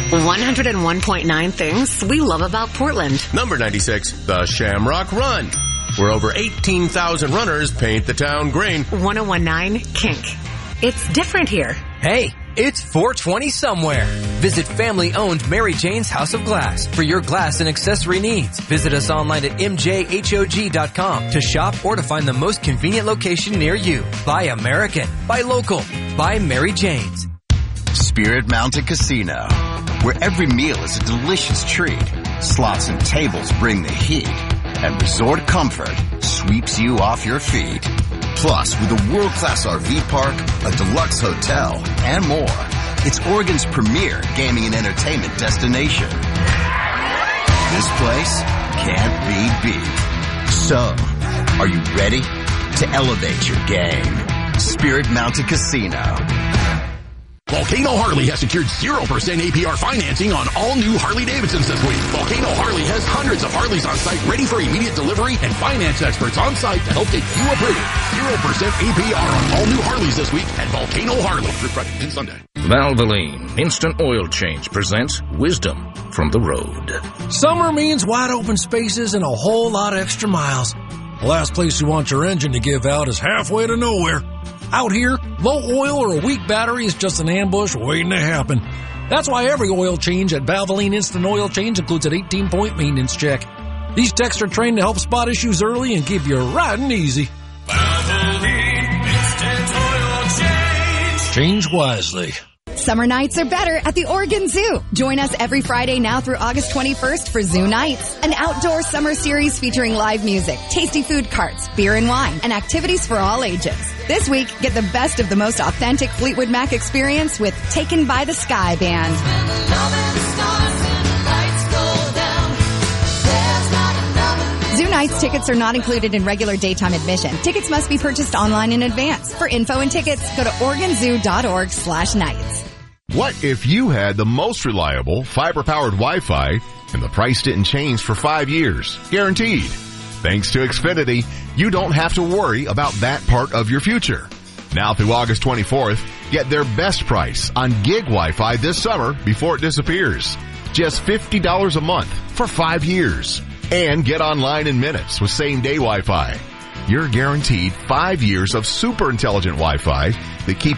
101.9 things we love about Portland. Number 96, the Shamrock Run, where over 18,000 runners paint the town green. 101.9 Kink. It's different here. Hey, it's 420 somewhere. Visit family-owned Mary Jane's House of Glass for your glass and accessory needs. Visit us online at mjhog.com to shop or to find the most convenient location near you. Buy American. Buy local. Buy Mary Jane's. Spirit Mountain Casino, where every meal is a delicious treat. Slots and tables bring the heat, and resort comfort sweeps you off your feet. Plus, with a world-class RV park, a deluxe hotel, and more, it's Oregon's premier gaming and entertainment destination. This place can't be beat. So, are you ready to elevate your game? Spirit Mountain Casino. Volcano Harley has secured 0% APR financing on all new Harley-Davidsons this week. Volcano Harley has hundreds of Harleys on site ready for immediate delivery and finance experts on site to help get you approved. 0% APR on all new Harleys this week at Volcano Harley through Friday and Sunday. Valvoline Instant Oil Change presents Wisdom from the Road. Summer means wide open spaces and a whole lot of extra miles. The last place you want your engine to give out is halfway to nowhere. Out here, low oil or a weak battery is just an ambush waiting to happen. That's why every oil change at Valvoline Instant Oil Change includes an 18-point maintenance check. These techs are trained to help spot issues early and keep you riding easy. Valvoline Instant Oil Change. Change wisely. Summer nights are better at the Oregon Zoo. Join us every Friday now through August 21st for Zoo Nights, an outdoor summer series featuring live music, tasty food carts, beer and wine, and activities for all ages. This week, get the best of the most authentic Fleetwood Mac experience with Taken by the Sky Band. Zoo Nights tickets are not included in regular daytime admission. Tickets must be purchased online in advance. For info and tickets, go to OregonZoo.org/nights. What if you had the most reliable fiber-powered Wi-Fi and the price didn't change for 5 years? Guaranteed. Thanks to Xfinity, you don't have to worry about that part of your future. Now through August 24th, get their best price on gig Wi-Fi this summer before it disappears. Just $50 a month for 5 years. And get online in minutes with same-day Wi-Fi. You're guaranteed 5 years of super intelligent Wi-Fi that keeps